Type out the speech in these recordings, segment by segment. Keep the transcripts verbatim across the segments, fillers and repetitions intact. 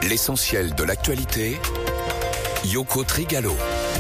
L'essentiel de l'actualité, Yoko Trigalo.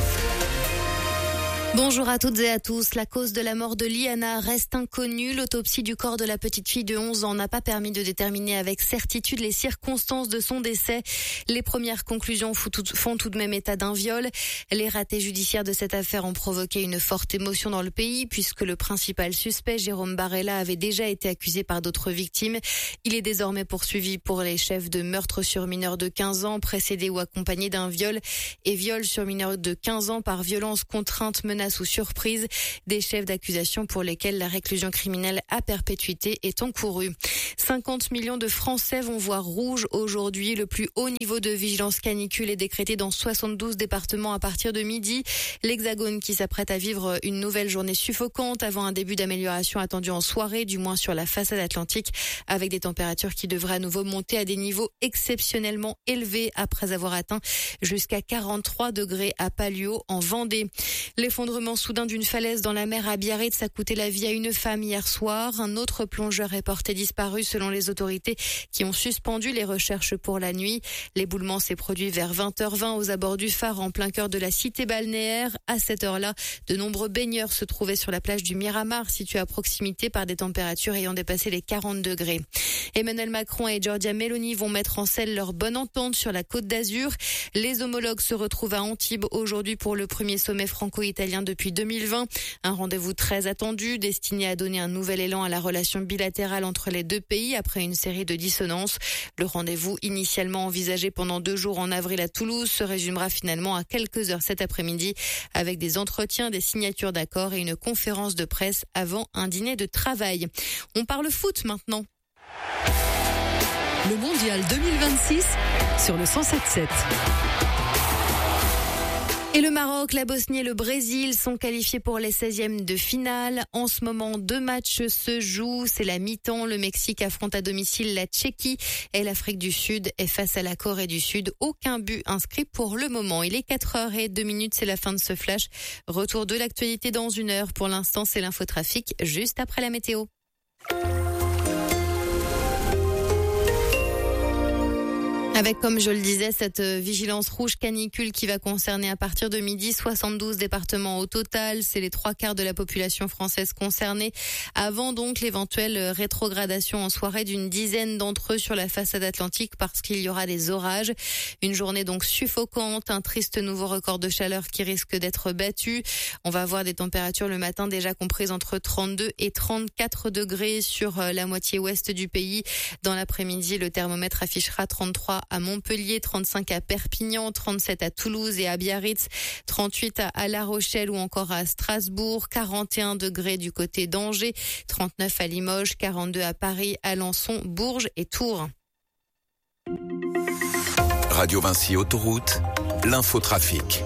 Bonjour à toutes et à tous. La cause de la mort de Liana reste inconnue. L'autopsie du corps de la petite fille de onze ans n'a pas permis de déterminer avec certitude les circonstances de son décès. Les premières conclusions font tout de même état d'un viol. Les ratés judiciaires de cette affaire ont provoqué une forte émotion dans le pays puisque le principal suspect, Jérôme Barella, avait déjà été accusé par d'autres victimes. Il est désormais poursuivi pour les chefs de meurtre sur mineur de quinze ans, précédé ou accompagné d'un viol, et viol sur mineur de quinze ans par violence, contrainte, menace ou surprise, des chefs d'accusation pour lesquels la réclusion criminelle à perpétuité est encourue. cinquante millions de Français vont voir rouge aujourd'hui. Le plus haut niveau de vigilance canicule est décrété dans soixante-douze départements à partir de midi. L'Hexagone qui s'apprête à vivre une nouvelle journée suffocante avant un début d'amélioration attendu en soirée, du moins sur la façade atlantique, avec des températures qui devraient à nouveau monter à des niveaux exceptionnellement élevés après avoir atteint jusqu'à quarante-trois degrés à Palluau en Vendée. L'effondrement soudain d'une falaise dans la mer à Biarritz a coûté la vie à une femme hier soir. Un autre plongeur est porté disparu selon les autorités qui ont suspendu les recherches pour la nuit. L'éboulement s'est produit vers vingt heures vingt aux abords du phare en plein cœur de la cité balnéaire. À cette heure-là, de nombreux baigneurs se trouvaient sur la plage du Miramar, située à proximité par des températures ayant dépassé les quarante degrés. Emmanuel Macron et Giorgia Meloni vont mettre en scène leur bonne entente sur la Côte d'Azur. Les homologues se retrouvent à Antibes aujourd'hui pour le premier sommet franco-italien depuis deux mille vingt. Un rendez-vous très attendu, destiné à donner un nouvel élan à la relation bilatérale entre les deux pays après une série de dissonances. Le rendez-vous, initialement envisagé pendant deux jours en avril à Toulouse, se résumera finalement à quelques heures cet après-midi avec des entretiens, des signatures d'accords et une conférence de presse avant un dîner de travail. On parle foot maintenant. Le mondial deux mille vingt-six sur le cent sept sept. Et le Maroc, la Bosnie et le Brésil sont qualifiés pour les seizièmes de finale. En ce moment, deux matchs se jouent. C'est la mi-temps. Le Mexique affronte à domicile la Tchéquie et l'Afrique du Sud est face à la Corée du Sud. Aucun but inscrit pour le moment. Il est quatre heures deux minutes. C'est la fin de ce flash. Retour de l'actualité dans une heure. Pour l'instant, c'est l'infotrafic juste après la météo. Avec, comme je le disais, cette vigilance rouge canicule qui va concerner à partir de midi soixante-douze départements au total. C'est les trois quarts de la population française concernée. Avant donc l'éventuelle rétrogradation en soirée d'une dizaine d'entre eux sur la façade atlantique parce qu'il y aura des orages. Une journée donc suffocante, un triste nouveau record de chaleur qui risque d'être battu. On va avoir des températures le matin déjà comprises entre trente-deux et trente-quatre degrés sur la moitié ouest du pays. Dans l'après-midi, le thermomètre affichera trente-trois à Montpellier, trente-cinq à Perpignan, trente-sept à Toulouse et à Biarritz, trente-huit à La Rochelle ou encore à Strasbourg, quarante et un degrés du côté d'Angers, trente-neuf à Limoges, quarante-deux à Paris, Alençon, Bourges et Tours. Radio Vinci Autoroute, l'infotrafic.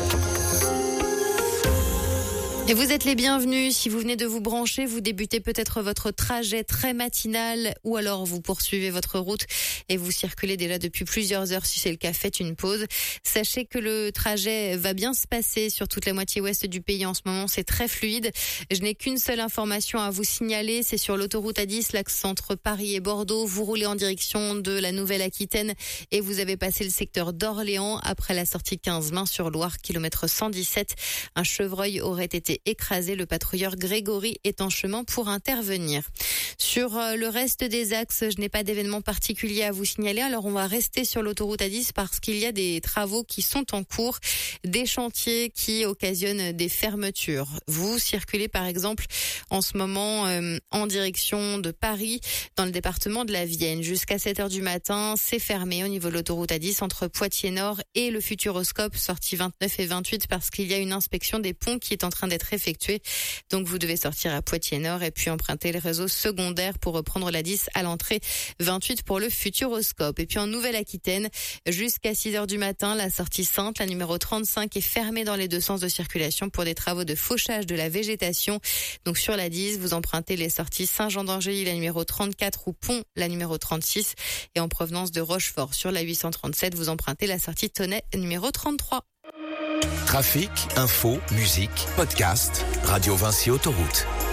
Et vous êtes les bienvenus. Si vous venez de vous brancher, vous débutez peut-être votre trajet très matinal ou alors vous poursuivez votre route et vous circulez déjà depuis plusieurs heures. Si c'est le cas, faites une pause. Sachez que le trajet va bien se passer sur toute la moitié ouest du pays en ce moment. C'est très fluide. Je n'ai qu'une seule information à vous signaler. C'est sur l'autoroute A dix, l'axe entre Paris et Bordeaux. Vous roulez en direction de la Nouvelle-Aquitaine et vous avez passé le secteur d'Orléans après la sortie quinze Main-sur-Loire, kilomètre cent dix-sept. Un chevreuil aurait été écrasé. Le patrouilleur Grégory est en chemin pour intervenir. Sur le reste des axes, je n'ai pas d'événement particulier à vous signaler. Alors on va rester sur l'autoroute A dix parce qu'il y a des travaux qui sont en cours, des chantiers qui occasionnent des fermetures. Vous circulez par exemple en ce moment euh, en direction de Paris dans le département de la Vienne. Jusqu'à sept heures du matin, c'est fermé au niveau de l'autoroute A dix entre Poitiers-Nord et le Futuroscope, sortie vingt-neuf et vingt-huit parce qu'il y a une inspection des ponts qui est en train d'être effectuée. Donc vous devez sortir à Poitiers-Nord et puis emprunter le réseau secondaire pour reprendre la dix à l'entrée, vingt-huit pour le Futuroscope. Et puis en Nouvelle-Aquitaine, jusqu'à six heures du matin, la sortie Sainte, la numéro trente-cinq, est fermée dans les deux sens de circulation pour des travaux de fauchage de la végétation. Donc sur la dix, vous empruntez les sorties Saint-Jean-d'Angély, la numéro trente-quatre, ou Pont, la numéro trente-six. Et en provenance de Rochefort, sur la huit cent trente-sept, vous empruntez la sortie Tonnet, numéro trente-trois. Trafic, info, musique, podcast, Radio Vinci Autoroute.